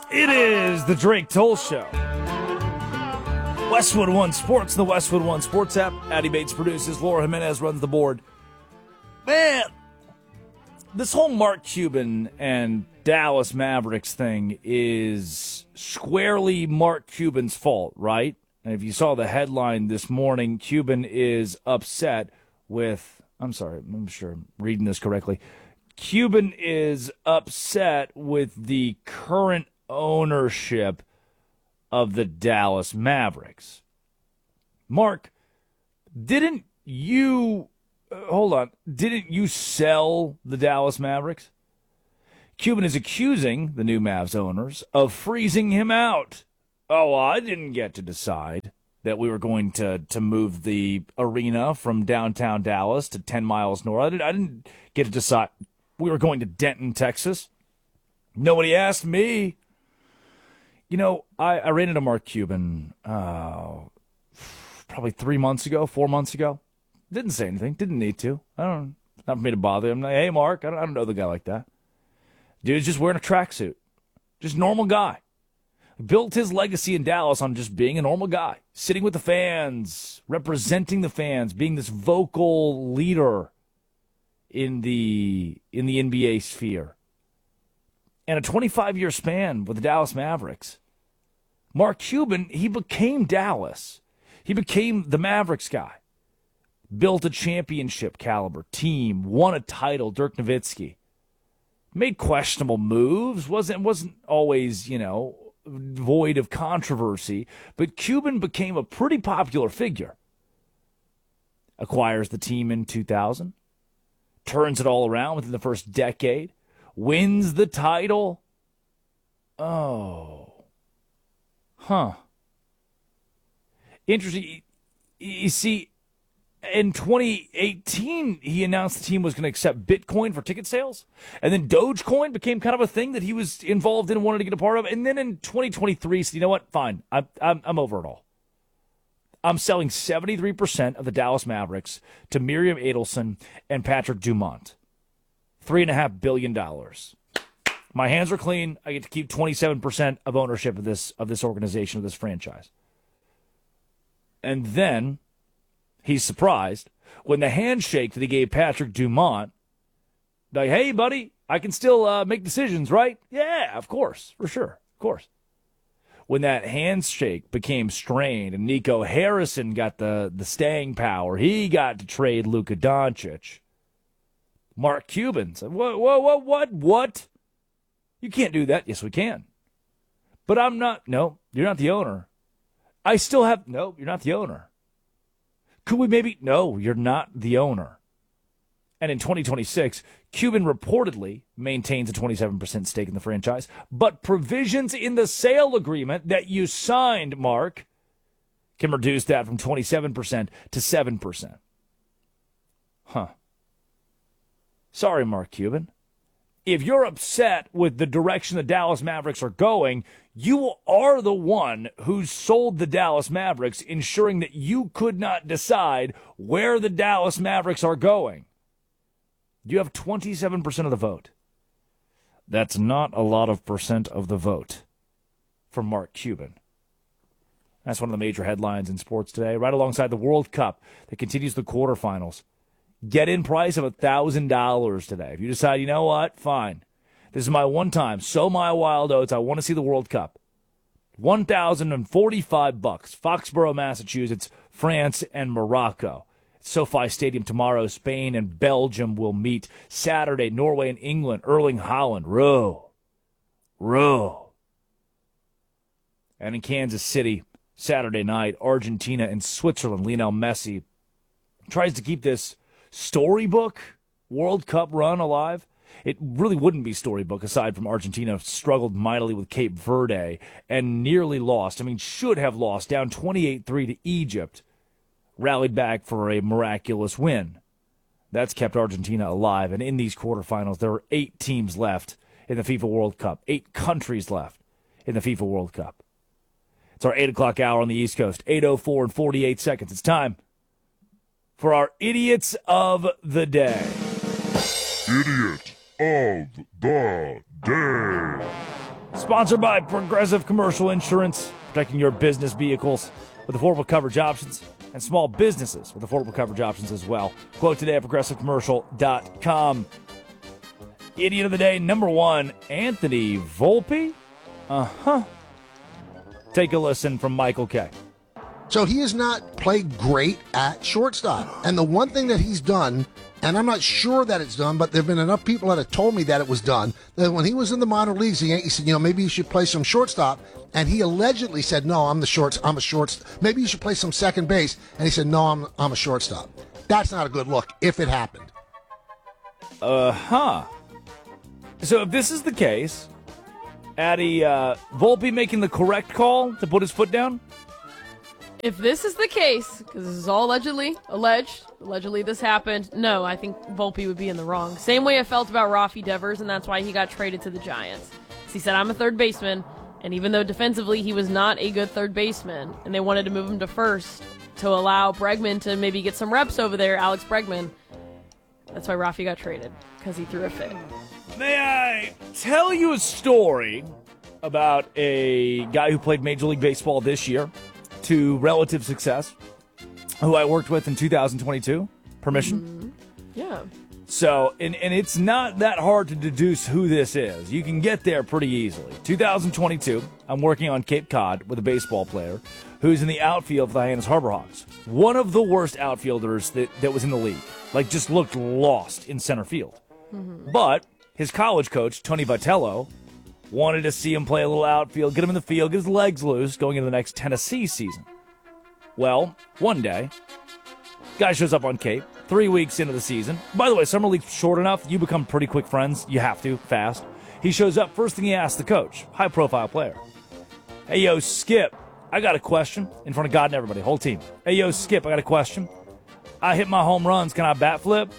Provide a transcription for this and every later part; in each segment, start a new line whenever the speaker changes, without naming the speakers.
It is the Drake Toll Show. Westwood One Sports, the Westwood One Sports app. Addy Bates produces. Laura Jimenez runs the board. Man, this whole Mark Cuban and Dallas Mavericks thing is squarely Mark Cuban's fault, right? And if you saw the headline this morning, Cuban is upset with, I'm sure I'm reading this correctly. Cuban is upset with the current ownership of the Dallas Mavericks. Mark, didn't you sell the Dallas Mavericks? Cuban is accusing the new Mavs owners of freezing him out. Oh, I didn't get to decide that we were going to move the arena from downtown Dallas to 10 miles north. I didn't get to decide we were going to Denton, Texas. Nobody asked me. You know, I ran into Mark Cuban probably 4 months ago. Didn't say anything. Didn't need to. Not for me to bother him. Like, hey, Mark, I don't know the guy like that. Dude's just wearing a tracksuit. Just normal guy. Built his legacy in Dallas on just being a normal guy. Sitting with the fans, representing the fans, being this vocal leader in the NBA sphere. And a 25-year span with the Dallas Mavericks. Mark Cuban, he became Dallas. He became the Mavericks guy. Built a championship caliber team, won a title, Dirk Nowitzki. Made questionable moves, wasn't always, void of controversy, but Cuban became a pretty popular figure. Acquires the team in 2000, turns it all around within the first decade, wins the title. Oh. Huh. Interesting. You see, in 2018, he announced the team was going to accept Bitcoin for ticket sales. And then Dogecoin became kind of a thing that he was involved in and wanted to get a part of. And then in 2023, he said, you know what? Fine. I'm over it all. I'm selling 73% of the Dallas Mavericks to Miriam Adelson and Patrick Dumont. $3.5 billion. My hands are clean. I get to keep 27% of ownership of this organization, of this franchise. And then he's surprised when the handshake that he gave Patrick Dumont, like, hey, buddy, I can still make decisions, right? Yeah, of course, for sure, of course. When that handshake became strained and Nico Harrison got the staying power, he got to trade Luka Doncic. Mark Cuban said, what? You can't do that. Yes, we can. But I'm not. No, you're not the owner. I still have. No, you're not the owner. Could we maybe? No, you're not the owner. And in 2026, Cuban reportedly maintains a 27% stake in the franchise, but provisions in the sale agreement that you signed, Mark, can reduce that from 27% to 7%. Huh. Sorry, Mark Cuban. If you're upset with the direction the Dallas Mavericks are going, you are the one who sold the Dallas Mavericks, ensuring that you could not decide where the Dallas Mavericks are going. You have 27% of the vote. That's not a lot of percent of the vote for Mark Cuban. That's one of the major headlines in sports today, right alongside the World Cup that continues the quarterfinals. Get-in price of $1,000 today. If you decide, you know what, fine. This is my one time. Sow my wild oats. I want to see the World Cup. $1,045. Foxborough, Massachusetts, France, and Morocco. SoFi Stadium tomorrow. Spain and Belgium will meet. Saturday, Norway and England. Erling Haaland. Row. And in Kansas City, Saturday night, Argentina and Switzerland. Lionel Messi tries to keep this storybook World Cup run alive. It really wouldn't be storybook aside from Argentina struggled mightily with Cape Verde and nearly lost. Should have lost, down 28-3 to Egypt. Rallied back for a miraculous win. That's kept Argentina alive. And in these quarterfinals, there are 8 teams left in the FIFA World Cup. 8 countries left in the FIFA World Cup. It's our 8 o'clock hour on the East Coast. 8:04 and 48 seconds. It's time for our Idiots of the Day.
Idiot of the Day.
Sponsored by Progressive Commercial Insurance, protecting your business vehicles with affordable coverage options and small businesses with affordable coverage options as well. Quote today at progressivecommercial.com. Idiot of the day, number 1, Anthony Volpe. Take a listen from Michael Kay.
So he has not played great at shortstop. And the one thing that he's done, and I'm not sure that it's done, but there have been enough people that have told me that it was done, that when he was in the minor leagues, the Yankees said, maybe you should play some shortstop. And he allegedly said, no, I'm a shortstop. Maybe you should play some second base. And he said, no, I'm a shortstop. That's not a good look if it happened.
So if this is the case, Addy, Volpe making the correct call to put his foot down?
If this is the case, because this is all allegedly this happened, no, I think Volpe would be in the wrong. Same way I felt about Rafi Devers, and that's why he got traded to the Giants. He said, I'm a third baseman, and even though defensively he was not a good third baseman, and they wanted to move him to first to allow Bregman to maybe get some reps over there, Alex Bregman, that's why Rafi got traded, because he threw a fit.
May I tell you a story about a guy who played Major League Baseball this year to relative success, who I worked with in 2022? Permission?
Mm-hmm. Yeah.
So, and it's not that hard to deduce who this is. You can get there pretty easily. 2022, I'm working on Cape Cod with a baseball player who's in the outfield for the Hyannis Harbor Hawks. One of the worst outfielders that was in the league. Like, just looked lost in center field. Mm-hmm. But his college coach, Tony Vitello, wanted to see him play a little outfield, get him in the field, get his legs loose going into the next Tennessee season. Well, one day, guy shows up on Cape, 3 weeks into the season. By the way, summer league's short enough, you become pretty quick friends. You have to, fast. He shows up, first thing he asks the coach, high-profile player. Hey, yo, Skip, I got a question. In front of God and everybody, whole team. Hey, yo, Skip, I got a question. I hit my home runs. Can I bat flip?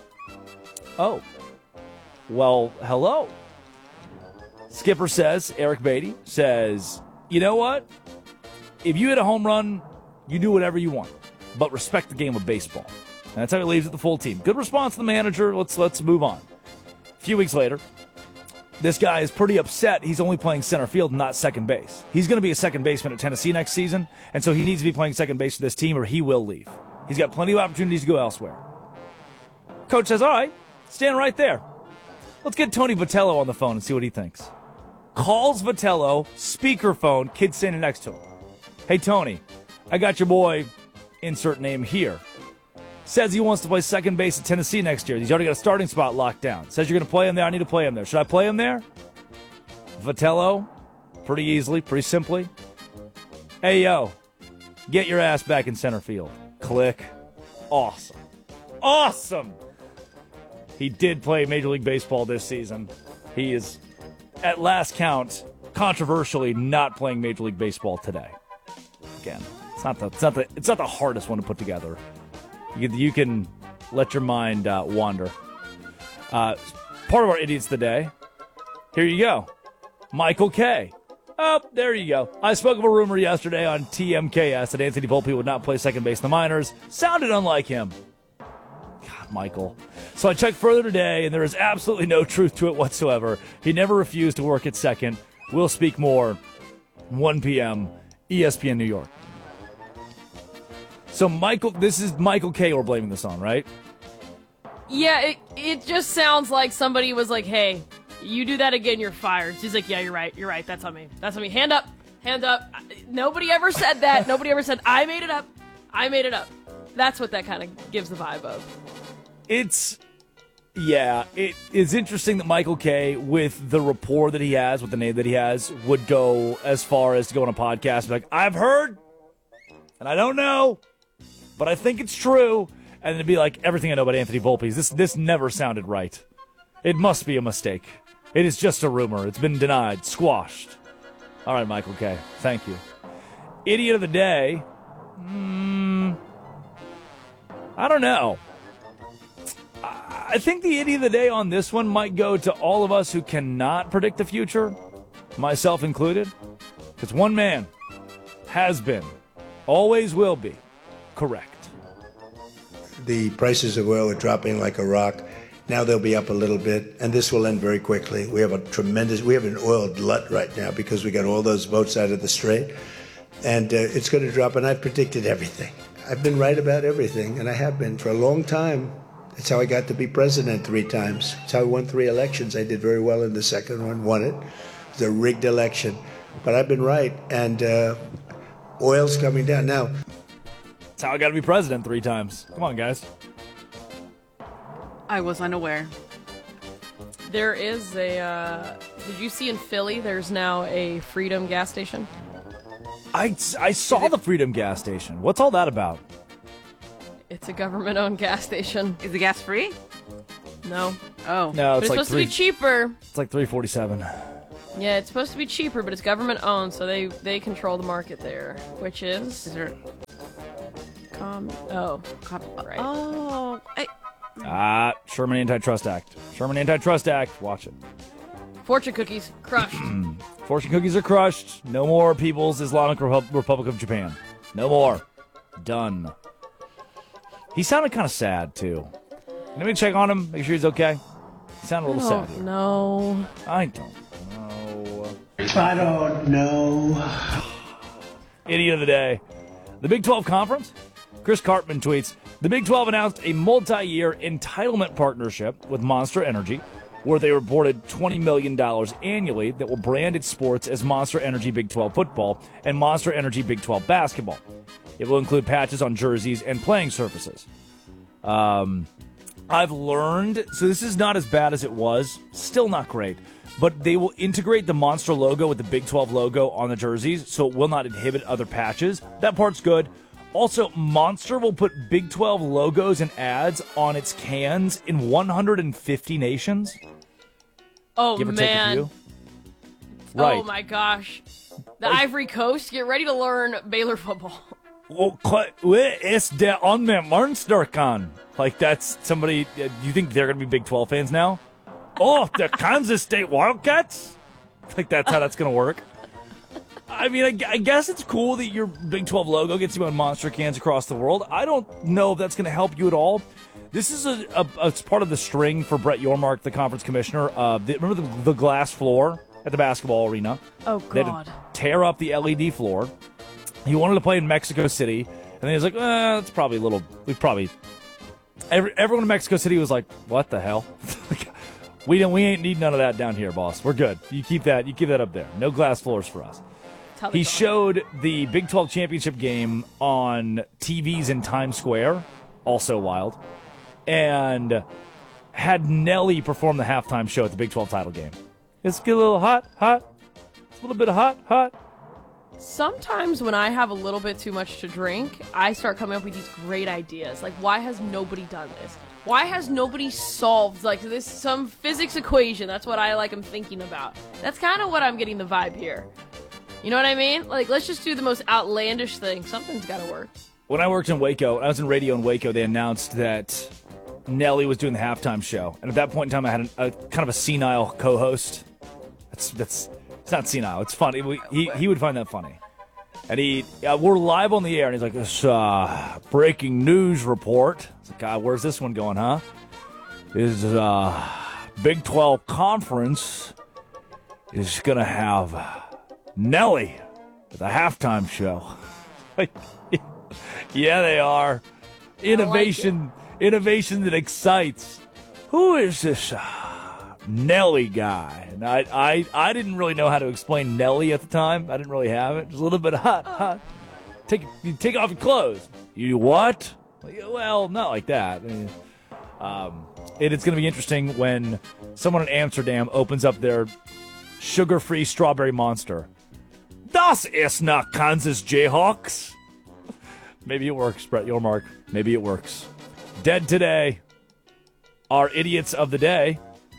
Oh. Well, hello. Skipper says, Eric Beatty says, you know what? If you hit a home run, you do whatever you want, but respect the game of baseball. And that's how he leaves it the full team. Good response to the manager. Let's move on. A few weeks later, this guy is pretty upset. He's only playing center field, not second base. He's going to be a second baseman at Tennessee next season, and so he needs to be playing second base for this team or he will leave. He's got plenty of opportunities to go elsewhere. Coach says, all right, stand right there. Let's get Tony Vitello on the phone and see what he thinks. Calls Vitello, speakerphone, kid standing next to him. Hey, Tony, I got your boy, insert name here. Says he wants to play second base at Tennessee next year. He's already got a starting spot locked down. Says you're going to play him there. I need to play him there. Should I play him there? Vitello, pretty easily, pretty simply. Hey, yo, get your ass back in center field. Click. Awesome. Awesome. He did play Major League Baseball this season. He is, at last count, controversially not playing Major League Baseball today. Again, it's not the hardest one to put together. You can let your mind wander. Part of our idiots of the day. Here you go, Michael Kay. Oh, there you go. I spoke of a rumor yesterday on TMKS that Anthony Volpe would not play second base in the minors. Sounded unlike him. God, Michael. So I checked further today, and there is absolutely no truth to it whatsoever. He never refused to work at second. We'll speak more. 1 p.m. ESPN New York. So this is Michael Kay we're blaming this on, right?
Yeah, it just sounds like somebody was like, hey, you do that again, you're fired. She's like, yeah, you're right, that's on me. Hand up. Nobody ever said that. Nobody ever said, I made it up. That's what that kind of gives the vibe of. It is interesting that Michael Kay, with the rapport that he has, with the name that he has, would go as far as to go on a podcast and be like, I've heard, and I don't know, but I think it's true. And it'd be like, everything I know about Anthony Volpe, this never sounded right. It must be a mistake. It is just a rumor. It's been denied, squashed. All right, Michael Kay, thank you. Idiot of the day. I don't know. I think the idiot of the day on this one might go to all of us who cannot predict the future, myself included, because one man has been, always will be, correct.
The prices of oil are dropping like a rock, Now they'll be up a little bit, and this will end very quickly. We have an oil glut right now because we got all those votes out of the Strait, and it's going to drop, and I've predicted everything. I've been right about everything, and I have been for a long time. That's how I got to be president 3 times. That's how I won 3 elections. I did very well in the second one, won it. It was a rigged election. But I've been right, and oil's coming down. Now,
That's how I got to be president 3 times. Come on, guys.
I was unaware.
There is a. Did you see in Philly? There's now a Freedom gas station.
I saw the Freedom gas station. What's all that about?
It's a government-owned gas station.
Is the gas free?
No,
Oh.
No,
but
it's
it's
like
supposed to be cheaper.
It's like $3.47.
Yeah, it's supposed to be cheaper, but it's government-owned, so they control the market there, which is.
Is there?
Right.
Oh.
Sherman Antitrust Act. Sherman Antitrust Act. Watch it.
Fortune cookies crushed.
Fortune cookies are crushed. No more People's Islamic Republic of Japan. No more. Done. He sounded kind of sad, too. Let me check on him, make sure he's okay. He sounded a little sad. Here.
No.
I don't know.
I don't know.
Idiot of the day. The Big 12 Conference? Chris Cartman tweets, the Big 12 announced a multi-year entitlement partnership with Monster Energy, where they reported $20 million annually that will brand its sports as Monster Energy Big 12 football and Monster Energy Big 12 basketball. It will include patches on jerseys and playing surfaces. I've learned, so this is not as bad as it was, still not great, but they will integrate the Monster logo with the Big 12 logo on the jerseys, so it will not inhibit other patches. That part's good. Also, Monster will put Big 12 logos and ads on its cans in 150 nations.
Oh,
Give or take a
man.
few. Right.
Oh, my gosh. The Ivory Coast, get ready to learn Baylor football.
Where is der Onme Monsterkan? Like, that's somebody, you think they're going to be Big 12 fans now? Oh, the Kansas State Wildcats? Like, that's how that's going to work? I mean, I guess it's cool that your Big 12 logo gets you on Monster cans across the world. I don't know if that's going to help you at all. This is it's part of the string for Brett Yormark, the conference commissioner. Remember the glass floor at the basketball arena?
Oh,
They had
God.
to tear up the LED floor. He wanted to play in Mexico City, and then he was like, that's probably a little, everyone in Mexico City was like, what the hell? we ain't need none of that down here, boss. We're good. You keep that up there. No glass floors for us. He showed the Big 12 championship game on TVs in Times Square, also wild, and had Nelly perform the halftime show at the Big 12 title game. It's a little hot. It's a little bit of hot.
Sometimes when I have a little bit too much to drink, I start coming up with these great ideas. Like, why has nobody done this? Why has nobody solved, like, this, some physics equation? That's what I, am thinking about. That's kind of what I'm getting the vibe here. You know what I mean? Like, let's just do the most outlandish thing. Something's got to work. When
I worked in Waco, I was in radio in Waco, they announced that Nelly was doing the halftime show. And at that point in time, I had a kind of a senile co-host. It's not senile. It's funny. He would find that funny. And we're live on the air, and he's like, this breaking news report. It's like, God, where's this one going, huh? Is Big 12 Conference is going to have Nelly at the halftime show. Yeah, they are. Innovation that excites. Who is this Nelly guy? And I didn't really know how to explain Nelly at the time. I didn't really have it. Just a little bit of hot. Take off your clothes. You what? Well, not like that. It's going to be interesting when someone in Amsterdam opens up their sugar-free strawberry monster. Das ist not Kansas Jayhawks. Maybe it works, Brett Yormark. Maybe it works. Dead today. Our idiots of the day.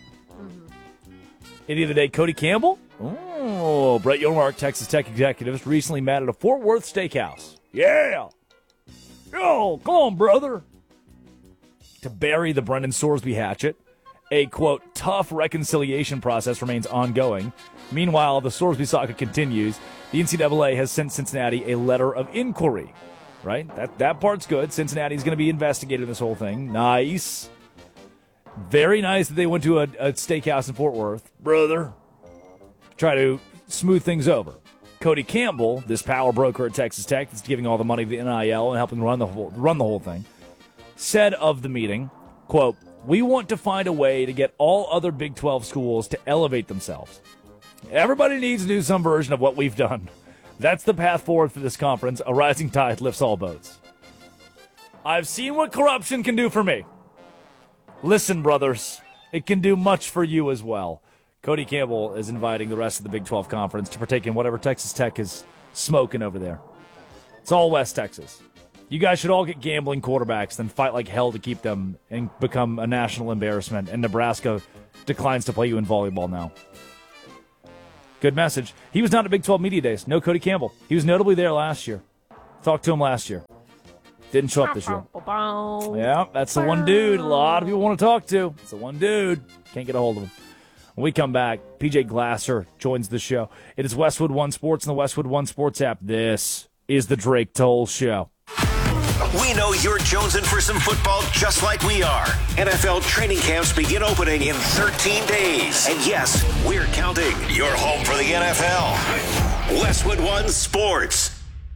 Idiot of the day, Cody Campbell. Oh, Brett Yormark, Texas Tech executives, recently met at a Fort Worth steakhouse. Yeah. Oh, come on, brother. To bury the Brendan Sorsby hatchet. A, quote, tough reconciliation process remains ongoing. Meanwhile, the Sorsby saga continues. The NCAA has sent Cincinnati a letter of inquiry. Right? That part's good. Cincinnati's going to be investigating this whole thing. Nice. Very nice that they went to a steakhouse in Fort Worth, brother. Try to smooth things over. Cody Campbell, this power broker at Texas Tech that's giving all the money to the NIL and helping run the whole thing, said of the meeting, quote, "We want to find a way to get all other Big 12 schools to elevate themselves. Everybody needs to do some version of what we've done. That's the path forward for this conference. A rising tide lifts all boats. I've seen what corruption can do for me. Listen, brothers, it can do much for you as well." Cody Campbell is inviting the rest of the Big 12 Conference to partake in whatever Texas Tech is smoking over there. It's all West Texas. You guys should all get gambling quarterbacks, then fight like hell to keep them and become a national embarrassment. And Nebraska declines to play you in volleyball now. Good message. He was not at Big 12 Media Days. No Cody Campbell. He was notably there last year. Talked to him last year. Didn't show up this year. Yeah, that's the one dude a lot of people want to talk to. It's the one dude. Can't get a hold of him. When we come back, PJ Glasser joins the show. It is Westwood One Sports and the Westwood One Sports app. This is the Drake Toll Show.
We know you're jonesing for some football just like we are. NFL training camps begin opening in 13 days. And yes, we're counting. You're home for the NFL. Westwood One Sports.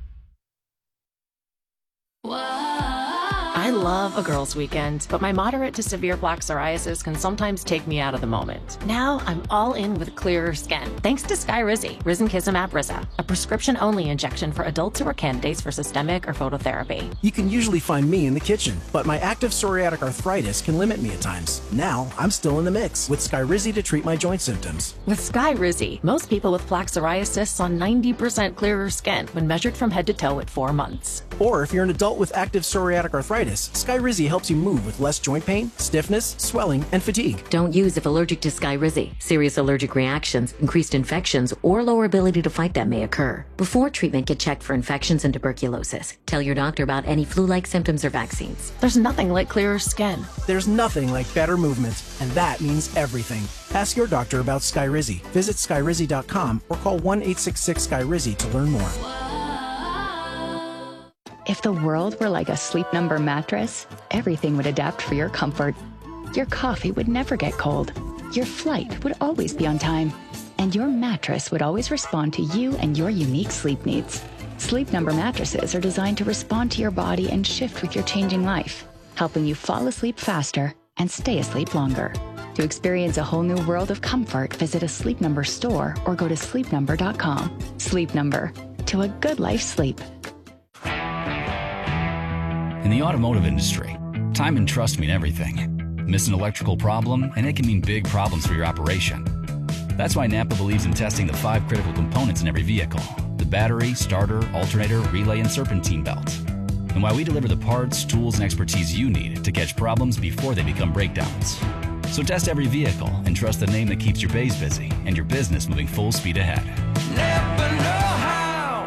I love a girls' weekend, but my moderate to severe plaque psoriasis can sometimes take me out of the moment. Now I'm all in with clearer skin, thanks to Skyrizi, Risankizumab Risa, a prescription-only injection for adults who are candidates for systemic or phototherapy.
You can usually find me in the kitchen, but my active psoriatic arthritis can limit me at times. Now I'm still in the mix with Skyrizi to treat my joint symptoms.
With Skyrizi, most people with plaque psoriasis saw 90% clearer skin when measured from head to toe at 4 months.
Or if you're an adult with active psoriatic arthritis, Skyrizi helps you move with less joint pain, stiffness, swelling, and fatigue.
Don't use if allergic to Skyrizi. Serious allergic reactions, increased infections, or lower ability to fight them may occur. Before treatment, get checked for infections and tuberculosis. Tell your doctor about any flu-like symptoms or vaccines.
There's nothing like clearer skin.
There's nothing like better movement, and that means everything. Ask your doctor about Skyrizi. Visit Skyrizi.com or call 1-866-SKYRIZI to learn more.
If the world were like a Sleep Number mattress, everything would adapt for your comfort. Your coffee would never get cold. Your flight would always be on time. And your mattress would always respond to you and your unique sleep needs. Sleep Number mattresses are designed to respond to your body and shift with your changing life, helping you fall asleep faster and stay asleep longer. To experience a whole new world of comfort, visit a Sleep Number store or go to sleepnumber.com. Sleep Number. To a good life sleep.
In the automotive industry, time and trust mean everything. Miss an electrical problem, and it can mean big problems for your operation. That's why Napa believes in testing the 5 critical components in every vehicle: the battery, starter, alternator, relay, and serpentine belt. And why we deliver the parts, tools, and expertise you need to catch problems before they become breakdowns. So test every vehicle and trust the name that keeps your bays busy and your business moving full speed ahead.
Never know how.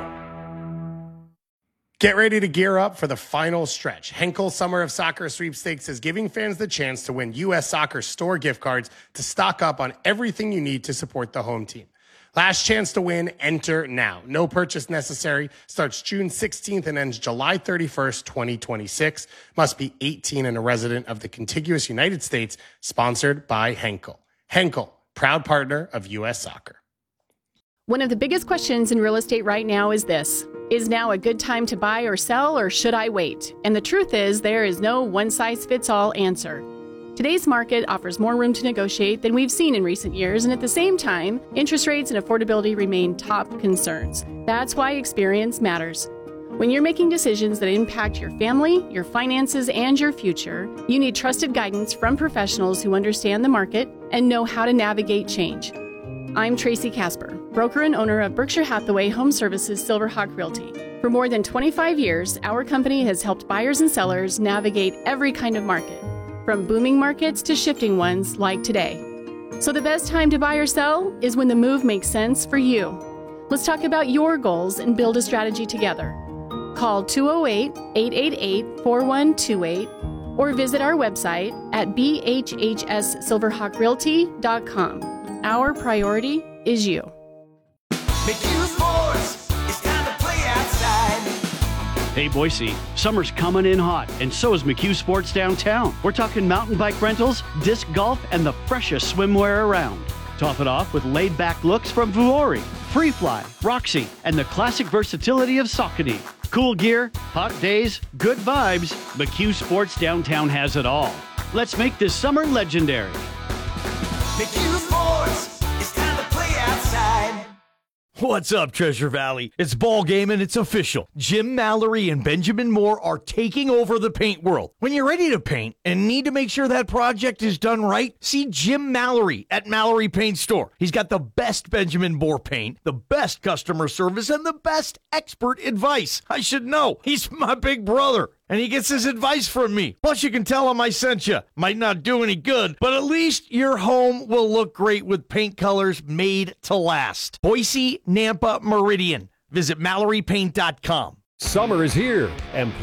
Get ready to gear up for the final stretch. Henkel Summer of Soccer Sweepstakes is giving fans the chance to win U.S. Soccer store gift cards to stock up on everything you need to support the home team. Last chance to win, enter now. No purchase necessary. Starts June 16th and ends July 31st, 2026. Must be 18 and a resident of the contiguous United States. Sponsored by Henkel. Henkel, proud partner of U.S. Soccer.
One of the biggest questions in real estate right now is this: is now a good time to buy or sell, or should I wait? And the truth is, there is no one-size-fits-all answer. Today's market offers more room to negotiate than we've seen in recent years, and at the same time, interest rates and affordability remain top concerns. That's why experience matters. When you're making decisions that impact your family, your finances, and your future, you need trusted guidance from professionals who understand the market and know how to navigate change. I'm Tracy Casper, broker and owner of Berkshire Hathaway Home Services Silverhawk Realty. For more than 25 years, our company has helped buyers and sellers navigate every kind of market, from booming markets to shifting ones like today. So the best time to buy or sell is when the move makes sense for you. Let's talk about your goals and build a strategy together. Call 208-888-4128 or visit our website at bhhssilverhawkrealty.com. Our priority is you.
Make you sports. It's time to play outside. Hey Boise, summer's coming in hot, and so is McHugh Sports Downtown. We're talking mountain bike rentals, disc golf, and the freshest swimwear around. Top it off with laid-back looks from Vuori, Freefly, Roxy, and the classic versatility of Saucony. Cool gear, hot days, good vibes. McHugh Sports Downtown has it all. Let's make this summer legendary.
McHugh Sports, it's time to play outside.
What's up, Treasure Valley? It's ball game and it's official. Jim Mallory and Benjamin Moore are taking over the paint world. When you're ready to paint and need to make sure that project is done right, see Jim Mallory at Mallory Paint Store. He's got the best Benjamin Moore paint, the best customer service, and the best expert advice. I should know. He's my big brother, and he gets his advice from me. Plus, you can tell him I sent you. Might not do any good, but at least your home will look great with paint colors made to last. Boise, Nampa, Meridian. Visit MalloryPaint.com.
Summer is here, and